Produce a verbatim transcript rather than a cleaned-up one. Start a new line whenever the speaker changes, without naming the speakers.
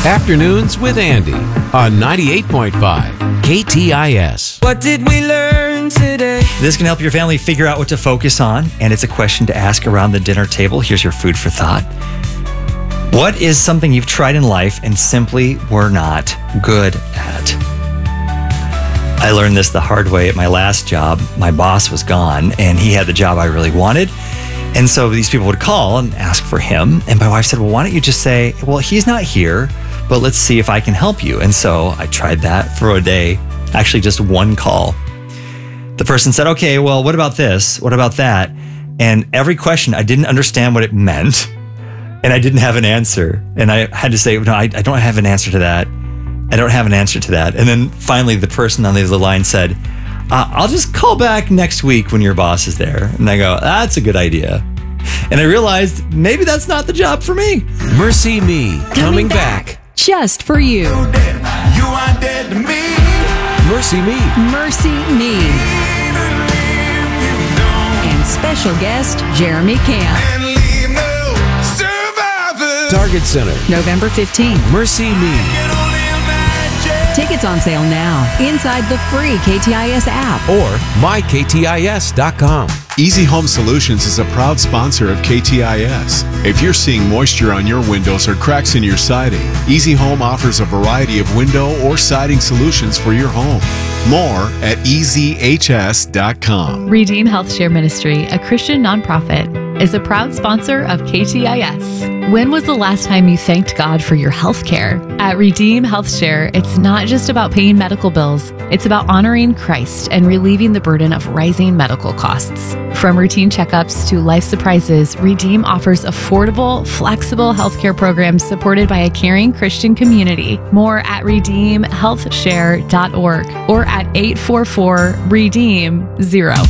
Afternoons with Andy on ninety-eight point five K T I S.
What did we learn today?
This can help your family figure out what to focus on, and it's a question to ask around the dinner table. Here's your food for thought. What is something you've tried in life and simply were not good at? I learned this the hard way at my last job. My boss was gone, and he had the job I really wanted. And so these people would call and ask for him. And my wife said, well, why don't you just say, well, he's not here, but let's see if I can help you. And so I tried that for a day, actually just one call. The person said, okay, well, what about this? What about that? And every question, I didn't understand what it meant. And I didn't have an answer. And I had to say, no, I, I don't have an answer to that. I don't have an answer to that. And then finally, the person on the other line said, uh, I'll just call back next week when your boss is there. And I go, that's a good idea. And I realized maybe that's not the job for me.
Mercy Me, coming, coming back.
back. Just for you.
You are dead to me.
Mercy Me.
Mercy Me. And special guest, Jeremy Camp.
And leave no survivors.
Target Center,
November fifteenth.
Mercy Me.
Tickets on sale now inside the free K T I S app
or my K T I S dot com.
Easy Home Solutions is a proud sponsor of K T I S. If you're seeing moisture on your windows or cracks in your siding, Easy Home offers a variety of window or siding solutions for your home. More at E Z H S dot com.
Redeem Health Share Ministry, a Christian nonprofit, is a proud sponsor of K T I S. When was the last time you thanked God for your health care? At Redeem Health Share, it's not just about paying medical bills, it's about honoring Christ and relieving the burden of rising medical costs. From routine checkups to life surprises, Redeem offers affordable, flexible healthcare programs supported by a caring Christian community. More at redeem health share dot org or at eight four four, REDEEM, zero.